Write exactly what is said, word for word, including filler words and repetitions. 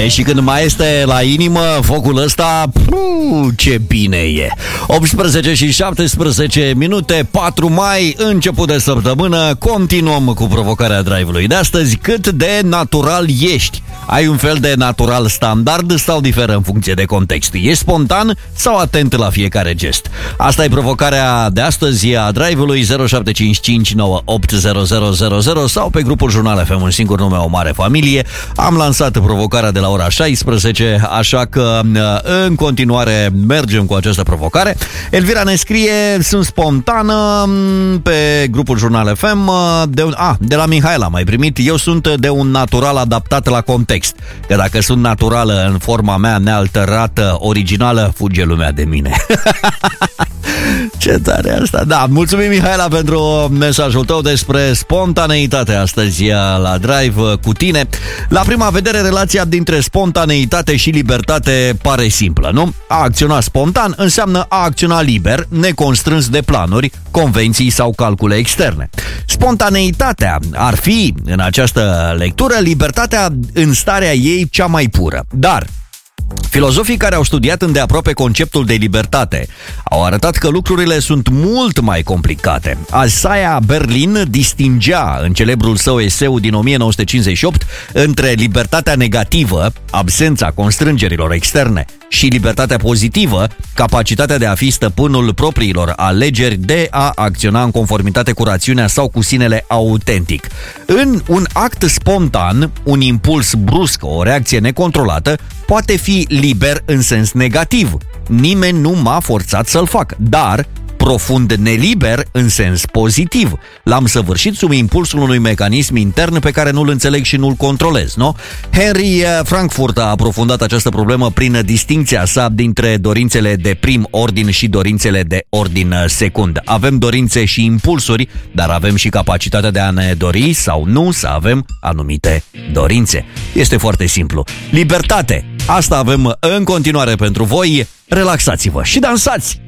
E, și când mai este la inimă focul ăsta, puu, ce bine e. optsprezece și șaptesprezece minute, patru mai, început de săptămână. Continuăm cu provocarea drive-ului de astăzi. Cât de natural ești? Ai un fel de natural standard sau diferă în funcție de context? Ești spontan sau atent la fiecare gest? Asta e provocarea de astăzi a drive-ului. Zero șapte cinci cinci nouă opt zero zero zero zero sau pe grupul Jurnal F M, un singur nume, o mare familie. Am lansat provocarea de la ora șaisprezece, așa că în continuare mergem cu această provocare. Elvira ne scrie: sunt spontană pe grupul Jurnal F M. De, un, a, de la Mihaela mai primit: eu sunt de un natural adaptat la context, că dacă sunt naturală în forma mea nealterată, originală, fuge lumea de mine. Ce tare asta. Da, mulțumim, Mihaela, pentru mesajul tău despre spontaneitate astăzi la Drive cu tine. La prima vedere, relația dintre spontaneitate și libertate pare simplă, nu? A acționa spontan înseamnă a acționa liber, neconstrâns de planuri, convenții sau calcule externe. Spontaneitatea ar fi, în această lectură, libertatea în starea ei cea mai pură. Dar filozofii care au studiat îndeaproape conceptul de libertate au arătat că lucrurile sunt mult mai complicate. Isaiah Berlin distingea în celebrul său eseu din o mie nouă sute cincizeci și opt între libertatea negativă, absența constrângerilor externe, și libertatea pozitivă, capacitatea de a fi stăpânul propriilor alegeri, de a acționa în conformitate cu rațiunea sau cu sinele autentic. În un act spontan, un impuls brusc, o reacție necontrolată, poate fi liber în sens negativ. Nimeni nu m-a forțat să-l fac, dar profund neliber în sens pozitiv. L-am săvârșit sub impulsul unui mecanism intern pe care nu-l înțeleg și nu-l controlez, nu? Henry Frankfurt a aprofundat această problemă prin distincția sa dintre dorințele de prim ordin și dorințele de ordin secund. Avem dorințe și impulsuri, dar avem și capacitatea de a ne dori sau nu să avem anumite dorințe. Este foarte simplu. Libertate! Asta avem în continuare pentru voi. Relaxați-vă și dansați!